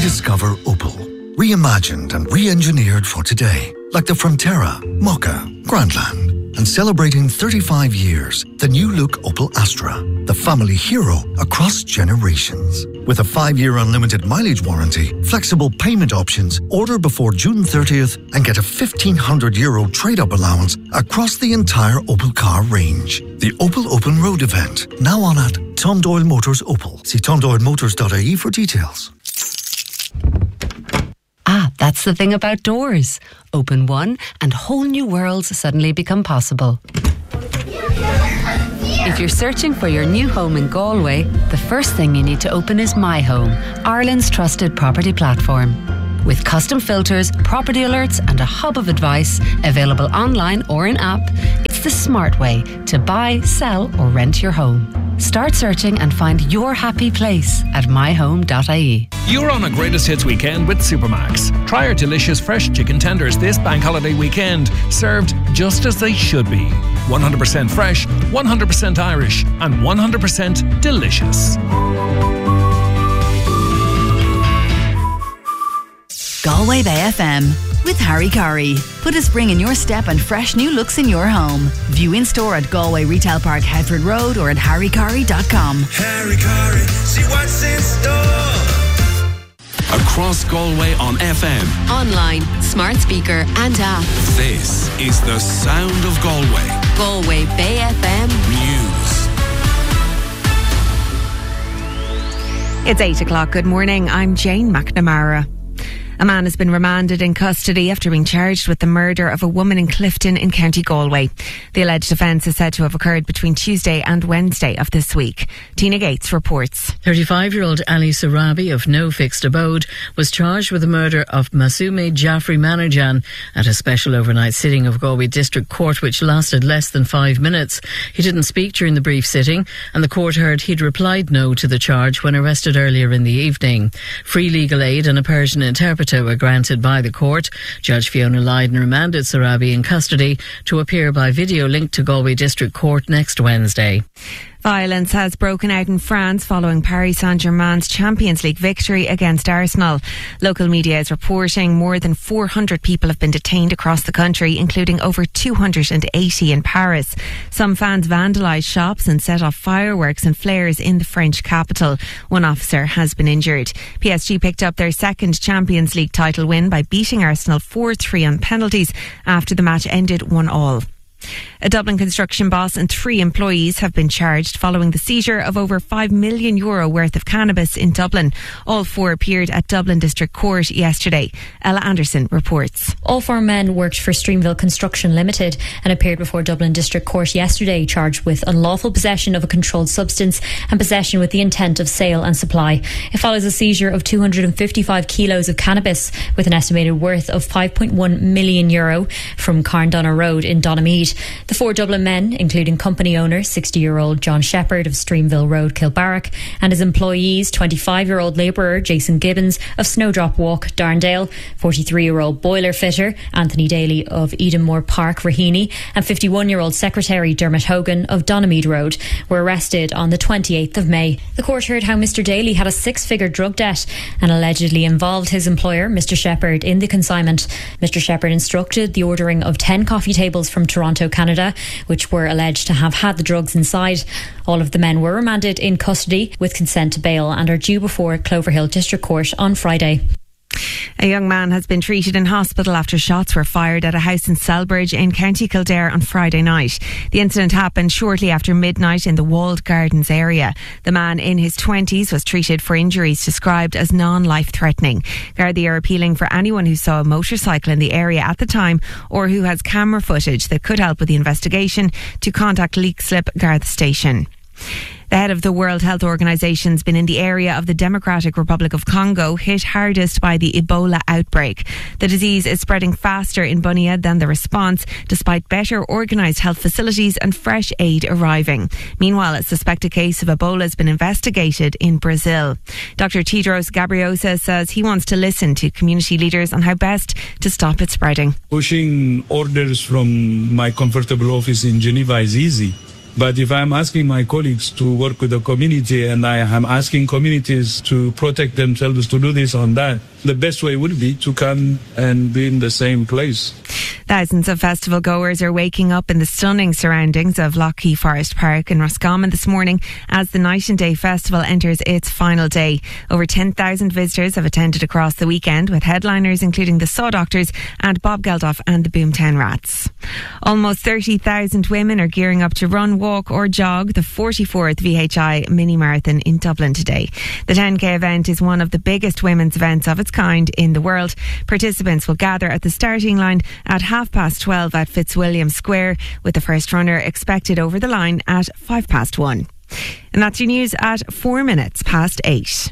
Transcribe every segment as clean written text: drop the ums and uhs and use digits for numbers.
rediscover Opel. Reimagined and re-engineered for today. Like the Frontera, Mokka, Grandland. And celebrating 35 years, the new look Opel Astra. The family hero across generations. With a 5-year unlimited mileage warranty, flexible payment options, order before June 30th and get a €1,500 trade-up allowance across the entire Opel car range. The Opel Open Road event, now on at Tom Doyle Motors Opel. See tomdoylemotors.ie for details. Ah, that's the thing about doors. Open one and whole new worlds suddenly become possible. If you're searching for your new home in Galway, the first thing you need to open is My Home, Ireland's trusted property platform. With custom filters, property alerts and a hub of advice available online or in app, it's the smart way to buy, sell or rent your home. Start searching and find your happy place at myhome.ie. You're on a Greatest Hits weekend with Supermax. Try our delicious fresh chicken tenders this bank holiday weekend, served just as they should be. 100% fresh, 100% Irish and 100% delicious. Galway Bay FM with Harry Curry. Put a spring in your step and fresh new looks in your home. View in store at Galway Retail Park, Headford Road, or at harrycurry.com. Harry Curry, see what's in store. Across Galway on FM, Online, smart speaker and app. this is the sound of Galway. Galway Bay FM News. It's 8 o'clock. Good morning. I'm Jane McNamara. A man has been remanded in custody after being charged with the murder of a woman in Clifton in County Galway. The alleged offence is said to have occurred between Tuesday and Wednesday of this week. Tina Gates reports. 35-year-old Ali Sarabi of no fixed abode was charged with the murder of Masume Jaffrey Manajan at a special overnight sitting of Galway District Court, which lasted less than 5 minutes. He didn't speak during the brief sitting, and the court heard he'd replied no to the charge when arrested earlier in the evening. Free legal aid and a Persian interpreter were granted by the court. Judge Fiona Lydon remanded Sarabi in custody to appear by video link to Galway District Court next Wednesday. Violence has broken out in France following Paris Saint-Germain's Champions League victory against Arsenal. Local media is reporting more than 400 people have been detained across the country, including over 280 in Paris. Some fans vandalised shops and set off fireworks and flares in the French capital. One officer has been injured. PSG picked up their second Champions League title win by beating Arsenal 4-3 on penalties after the match ended 1-1. A Dublin construction boss and 3 employees have been charged following the seizure of over €5 million worth of cannabis in Dublin. All 4 appeared at Dublin District Court yesterday. Ella Anderson reports. All 4 men worked for Streamville Construction Limited and appeared before Dublin District Court yesterday, charged with unlawful possession of a controlled substance and possession with the intent of sale and supply. It follows a seizure of 255 kilos of cannabis with an estimated worth of €5.1 million from Carndonagh Road in Donamead. The 4 Dublin men, including company owner 60-year-old John Shepherd of Streamville Road, Kilbarrack, and his employees 25-year-old labourer Jason Gibbons of Snowdrop Walk, Darndale, 43-year-old boiler fitter Anthony Daly of Edenmore Park, Raheny, and 51-year-old secretary Dermot Hogan of Donamead Road, were arrested on the 28th of May. The court heard how Mr Daly had a 6-figure drug debt and allegedly involved his employer, Mr Shepherd, in the consignment. Mr Shepherd instructed the ordering of 10 coffee tables from Toronto, Canada, which were alleged to have had the drugs inside. All of the men were remanded in custody with consent to bail and are due before Cloverhill District Court on Friday. A young man has been treated in hospital after shots were fired at a house in Selbridge in County Kildare on Friday night. The incident happened shortly after midnight in the Walled Gardens area. The man in his 20s was treated for injuries described as non-life-threatening. Gardaí are appealing for anyone who saw a motorcycle in the area at the time or who has camera footage that could help with the investigation to contact Leixlip Garda Station. The head of the World Health Organization's been in the area of the Democratic Republic of Congo, hit hardest by the Ebola outbreak. The disease is spreading faster in Bunia than the response, despite better organised health facilities and fresh aid arriving. Meanwhile, a suspected case of Ebola has been investigated in Brazil. Dr. Tedros Ghebreyesus says he wants to listen to community leaders on how best to stop it spreading. Pushing orders from my comfortable office in Geneva is easy. But if I'm asking my colleagues to work with the community and I am asking communities to protect themselves to do this on that, the best way would be to come and be in the same place. Thousands of festival goers are waking up in the stunning surroundings of Lough Forest Park in Roscommon this morning as the Night and Day Festival enters its final day. Over 10,000 visitors have attended across the weekend, with headliners including the Saw Doctors and Bob Geldof and the Boomtown Rats. Almost 30,000 women are gearing up to run, walk or jog the 44th VHI Mini Marathon in Dublin today. The 10k event is one of the biggest women's events of its kind in the world. Participants will gather at the starting line at 12:30 at Fitzwilliam Square, with the first runner expected over the line at 1:05. And that's your news at 8:04.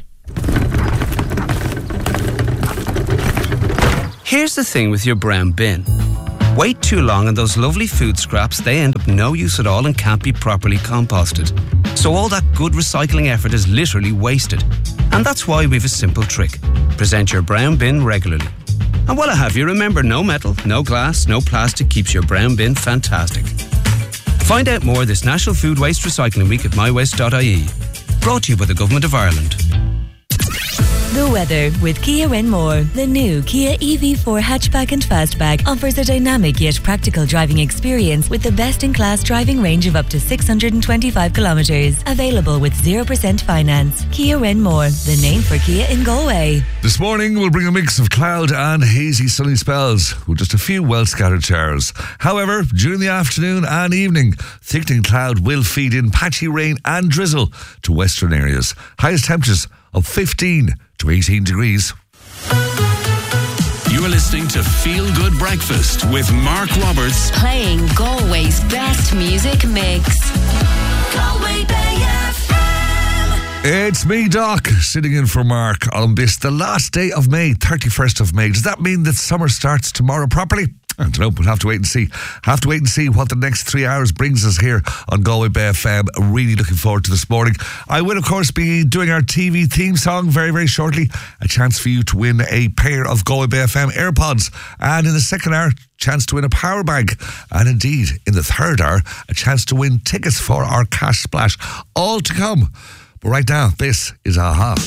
Here's the thing with your brown bin. Wait too long and those lovely food scraps, they end up no use at all and can't be properly composted. So all that good recycling effort is literally wasted. And that's why we've a simple trick. Present your brown bin regularly. And while I have you, remember, no metal, no glass, no plastic keeps your brown bin fantastic. Find out more this National Food Waste Recycling Week at mywaste.ie. Brought to you by the Government of Ireland. The weather with Kia Renmore. The new Kia EV4 hatchback and fastback offers a dynamic yet practical driving experience with the best-in-class driving range of up to 625 kilometres. Available with 0% finance. Kia Renmore, the name for Kia in Galway. This morning we'll bring a mix of cloud and hazy sunny spells with just a few well-scattered showers. However, during the afternoon and evening, thickening cloud will feed in patchy rain and drizzle to western areas. Highest temperatures of 15 to 18 degrees. You're listening to Feel Good Breakfast with Mark Roberts. Playing Galway's best music mix. Galway Bay FM. It's me, Doc, sitting in for Mark on this, the last day of May, 31st of May. Does that mean that summer starts tomorrow properly? I don't know, we'll have to wait and see. Have to wait and see what the next 3 hours brings us here on Galway Bay FM. Really looking forward to this morning. I will, of course, be doing our TV theme song very, very shortly. A chance for you to win a pair of Galway Bay FM AirPods. And in the second hour, chance to win a power bank. And indeed, in the third hour, a chance to win tickets for our Cash Splash. All to come. But right now, this is Aha.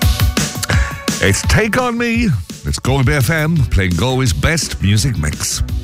It's Take On Me. It's Galway Bay FM playing Galway's best music mix.